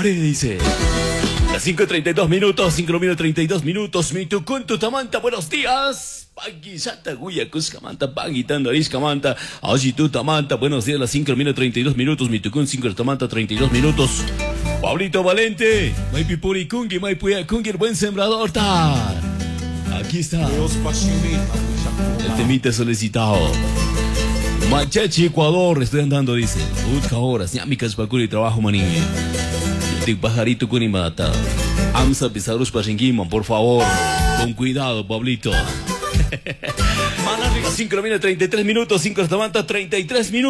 pared, dice. Las 5:32 minutos, 5:32 minutos. Mi tucún, tutamanta, buenos días. Pagui, santa, guya, cuscamanta, pagui, tandaris, camanta. Aji, tutamanta, buenos días. Las 5:32 minutos. Mi tucún, 5 tutamanta, 32 minutos. Pablito Valente, Maipi Purikungi, Maipuya Kungi, el buen sembrador, ta. Aquí está. El temita solicitado. Machachi, Ecuador, estoy andando, dice. Busca horas, ñamicas, pacuri, trabajo, maní. Tic pajarito kunimata. Amsa Pizarros Pachinguiman, por favor. Con cuidado, Pablito. 5:33 minutos, 5 hasta 33 minutos.